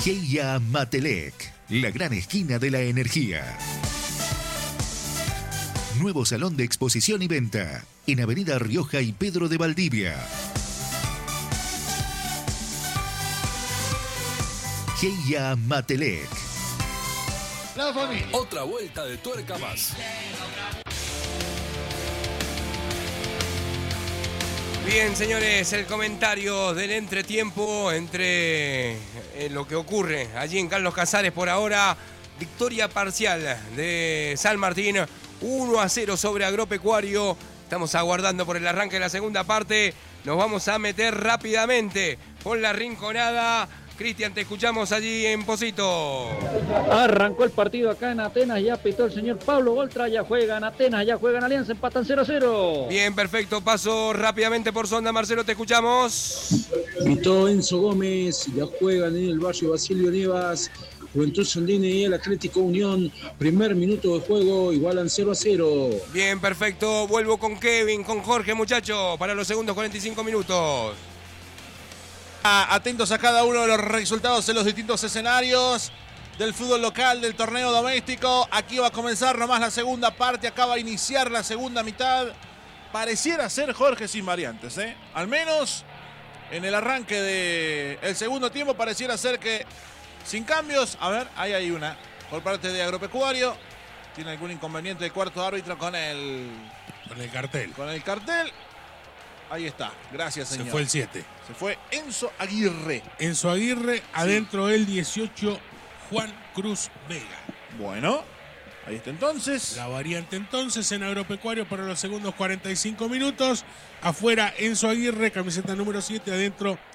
Heia Matelec, la gran esquina de la energía. Nuevo salón de exposición y venta en Avenida Rioja y Pedro de Valdivia. Heia Matelec. La familia. Otra vuelta de tuerca más. Bien, señores, el comentario del entretiempo entre lo que ocurre allí en Carlos Casares por ahora. Victoria parcial de San Martín, 1-0 sobre Agropecuario. Estamos aguardando por el arranque de la segunda parte. Nos vamos a meter rápidamente con la rinconada. Cristian, te escuchamos allí en Pocito. Arrancó el partido acá en Atenas, ya pitó el señor Pablo Oltra, ya juegan Atenas, ya juegan Alianza, empatan 0-0. Bien, perfecto, paso rápidamente por Sonda. Marcelo, te escuchamos. Pitó Enzo Gómez, ya juegan en el barrio Basilio Nevas, Juventud Sandine y el Atlético Unión, primer minuto de juego, igualan 0-0. Bien, perfecto, vuelvo con Kevin, con Jorge, muchachos, para los segundos 45 minutos. Atentos a cada uno de los resultados en los distintos escenarios del fútbol local, del torneo doméstico. Aquí va a comenzar nomás la segunda parte, acaba de iniciar la segunda mitad. Pareciera ser, Jorge, sin variantes, ¿eh? Al menos en el arranque del segundo tiempo pareciera ser que sin cambios. A ver, ahí hay una por parte de Agropecuario. ¿Tiene algún inconveniente el cuarto árbitro con el cartel? Con el cartel. Ahí está, gracias, señor. Se fue el 7. Se fue Enzo Aguirre. Enzo Aguirre, adentro el 18, Juan Cruz Vega. Bueno, ahí está entonces. La variante entonces en Agropecuario para los segundos 45 minutos. Afuera Enzo Aguirre, camiseta número 7, adentro